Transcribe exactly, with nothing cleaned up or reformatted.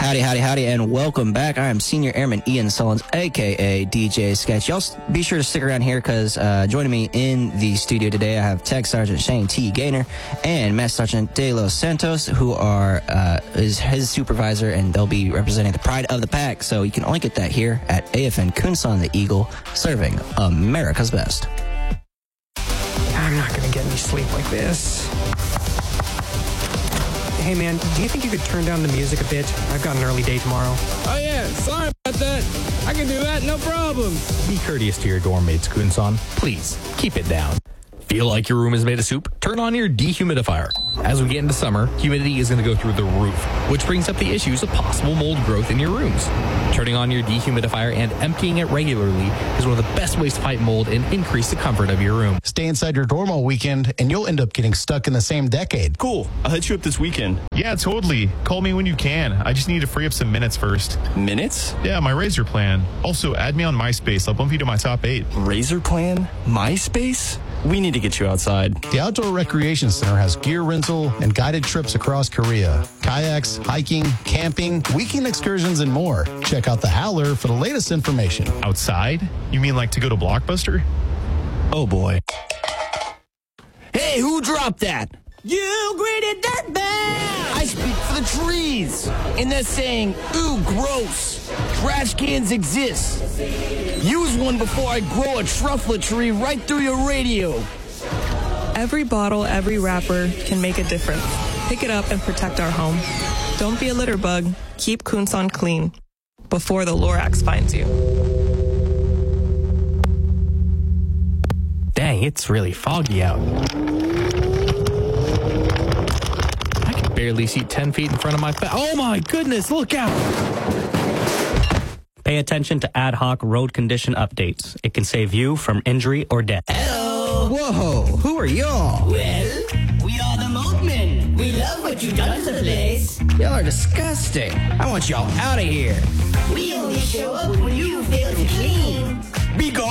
Howdy, howdy, howdy, and welcome back. I am Senior Airman Ian Sullins, a k a. D J Sketch. Y'all be sure to stick around here because uh, joining me in the studio today, I have Tech Sergeant Shane T. Gaynor and Master Sergeant De Los Santos, who are uh, is his supervisor, and they'll be representing the pride of the pack. So you can only get that here at A F N Kunsan the Eagle, serving America's best. I'm not going to get any sleep like this. Hey, man, do you think you could turn down the music a bit? I've got an early day tomorrow. Oh, yeah. Sorry about that. I can do that. No problem. Be courteous to your dorm mates, Kunsan. Please, keep it down. Feel like your room is made of soup? Turn on your dehumidifier. As we get into summer, humidity is going to go through the roof, which brings up the issues of possible mold growth in your rooms. Turning on your dehumidifier and emptying it regularly is one of the best ways to fight mold and increase the comfort of your room. Stay inside your dorm all weekend, and you'll end up getting stuck in the same decade. Cool. I'll hit you up this weekend. Yeah, totally. Call me when you can. I just need to free up some minutes first. Minutes? Yeah, my Razor plan. Also, add me on MySpace. I'll bump you to my top eight. Razor plan? MySpace? We need to get you outside. The Outdoor Recreation Center has gear rental and guided trips across Korea. Kayaks, hiking, camping, weekend excursions, and more. Check out the Howler for the latest information. Outside? You mean like to go to Blockbuster? Oh, boy. Hey, who dropped that? You greeted that bad! I speak for the trees. And they're saying, ooh, gross. Trash cans exist. Use one before I grow a truffle tree right through your radio. Every bottle, every wrapper can make a difference. Pick it up and protect our home. Don't be a litter bug. Keep Kunsan clean before the Lorax finds you. Dang, it's really foggy out. I can barely see ten feet in front of my face. Oh my goodness, look out! Pay attention to ad hoc road condition updates. It can save you from injury or death. Hello! Whoa, who are y'all? Well, we are the Moatmen. We love what you've done to the place. Y'all are disgusting. I want y'all out of here. We only show up when you fail to clean. Be gone!